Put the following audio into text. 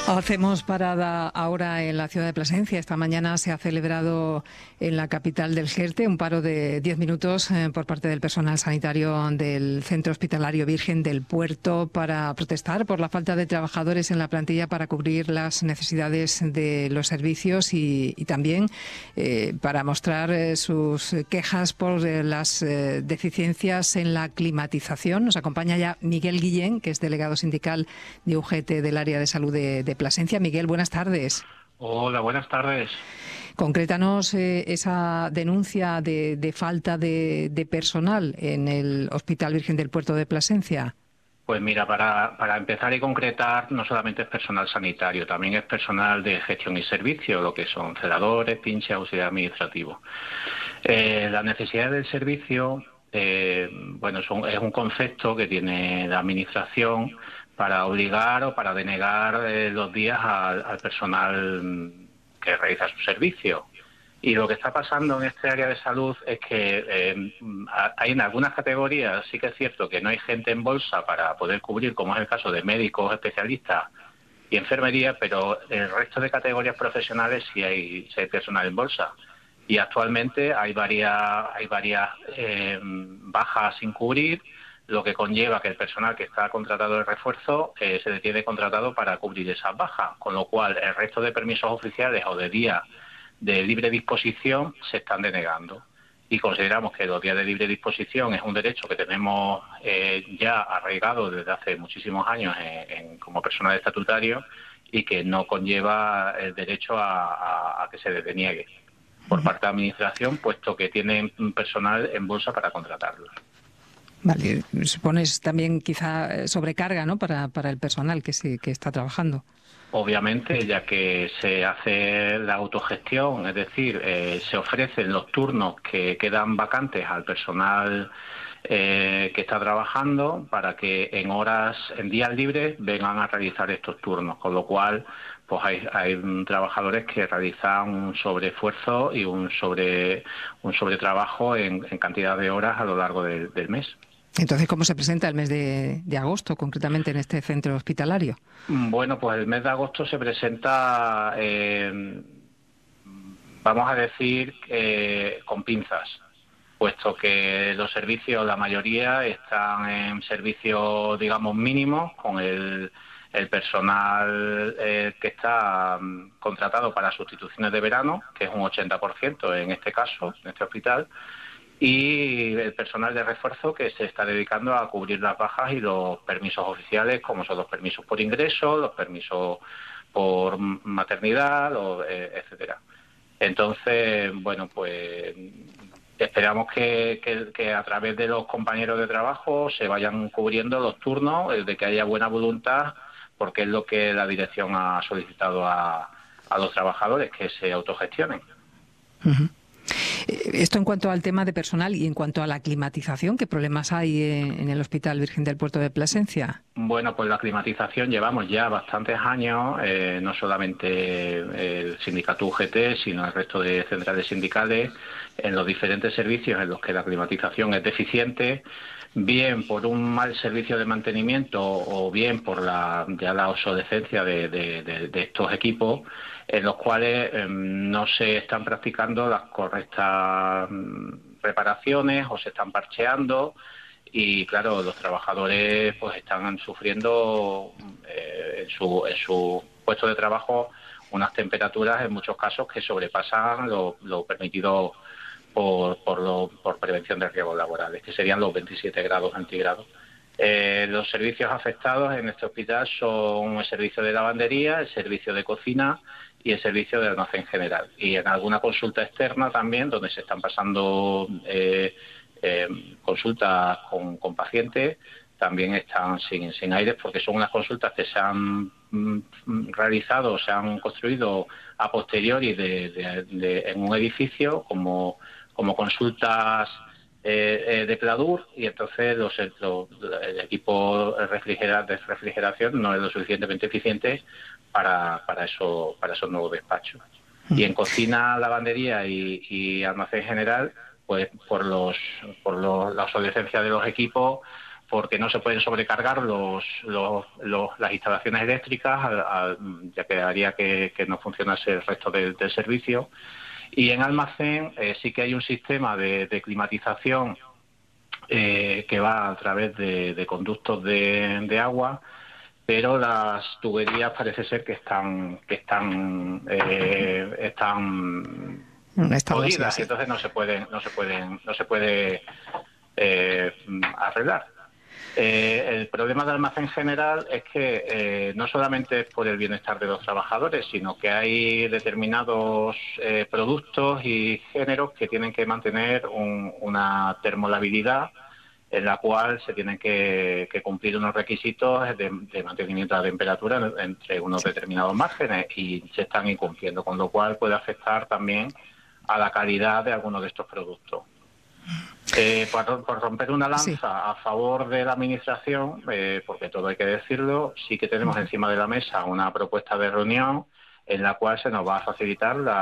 Hacemos parada ahora en la ciudad de Plasencia. Esta mañana se ha celebrado en la capital del Jerte un paro de 10 minutos por parte del personal sanitario del Centro Hospitalario Virgen del Puerto para protestar por la falta de trabajadores en la plantilla para cubrir las necesidades de los servicios y también para mostrar sus quejas por las deficiencias en la climatización. Nos acompaña ya Miguel Guillén, que es delegado sindical de UGT del área de salud de Plasencia. Miguel, buenas tardes. Hola, buenas tardes. Concrétanos esa denuncia de falta de personal en el Hospital Virgen del Puerto de Plasencia. Pues mira, para empezar y concretar, no solamente es personal sanitario, también es personal de gestión y servicio, lo que son celadores, pinches, auxiliar administrativo. La necesidad del servicio, es un concepto que tiene la Administración para obligar o para denegar los días al personal que realiza su servicio. Y lo que está pasando en este área de salud es que hay en algunas categorías, sí que es cierto que no hay gente en bolsa para poder cubrir, como es el caso de médicos, especialistas y enfermería, pero el resto de categorías profesionales sí hay personal en bolsa. Y actualmente hay varias bajas sin cubrir, lo que conlleva que el personal que está contratado de refuerzo se le tiene contratado para cubrir esas bajas, con lo cual el resto de permisos oficiales o de días de libre disposición se están denegando. Y consideramos que los días de libre disposición es un derecho que tenemos ya arraigado desde hace muchísimos años como personal estatutario y que no conlleva el derecho a que se les deniegue por parte de la Administración, puesto que tienen personal en bolsa para contratarlos. Vale, supones también quizá sobrecarga, ¿no?, para el personal que está trabajando. Obviamente, ya que se hace la autogestión, es decir, se ofrecen los turnos que quedan vacantes al personal que está trabajando para que en días libres vengan a realizar estos turnos, con lo cual pues hay trabajadores que realizan un sobreesfuerzo y un sobretrabajo en cantidad de horas a lo largo del mes. Entonces, ¿cómo se presenta el mes de agosto, concretamente en este centro hospitalario? Bueno, pues el mes de agosto se presenta, vamos a decir, con pinzas, puesto que los servicios, la mayoría, están en servicios, digamos, mínimos, con el personal que está contratado para sustituciones de verano, que es un 80% en este caso, en este hospital, y el personal de refuerzo que se está dedicando a cubrir las bajas y los permisos oficiales, como son los permisos por ingreso, los permisos por maternidad, etcétera. Entonces, bueno, pues esperamos que a través de los compañeros de trabajo se vayan cubriendo los turnos, de que haya buena voluntad, porque es lo que la dirección ha solicitado a los trabajadores, que se autogestionen. Uh-huh. Esto en cuanto al tema de personal y en cuanto a la climatización, ¿qué problemas hay en el Hospital Virgen del Puerto de Plasencia? Bueno, pues la climatización llevamos ya bastantes años, no solamente el sindicato UGT, sino el resto de centrales sindicales, en los diferentes servicios en los que la climatización es deficiente, bien por un mal servicio de mantenimiento o bien por la obsolescencia de estos equipos, en los cuales no se están practicando las correctas reparaciones o se están parcheando. Y claro, los trabajadores pues están sufriendo en su puesto de trabajo unas temperaturas en muchos casos que sobrepasan lo permitido por prevención de riesgos laborales, que serían los 27 grados centígrados. Los servicios afectados en este hospital son el servicio de lavandería, el servicio de cocina y el servicio de almacén general. Y en alguna consulta externa también, donde se están pasando consultas con pacientes, también están sin aires, porque son unas consultas que se han realizado, se han construido a posteriori en un edificio como consultas de Pladur, y entonces el equipo de refrigeración no es lo suficientemente eficiente para esos nuevos despachos. Y en cocina, lavandería y almacén general, pues por la obsolescencia de los equipos, porque no se pueden sobrecargar las instalaciones eléctricas, ya que haría que no funcionase el resto del servicio. Y en almacén sí que hay un sistema de climatización que va a través de conductos de agua, pero las tuberías parece ser que están jodidas, y entonces no se puede arreglar. El problema del almacén general es que no solamente es por el bienestar de los trabajadores, sino que hay determinados productos y géneros que tienen que mantener una termolabilidad en la cual se tienen que cumplir unos requisitos de mantenimiento de la temperatura entre unos determinados márgenes, y se están incumpliendo, con lo cual puede afectar también a la calidad de algunos de estos productos. Por romper una lanza a favor de la Administración, porque todo hay que decirlo, sí que tenemos encima de la mesa una propuesta de reunión en la cual se nos va a facilitar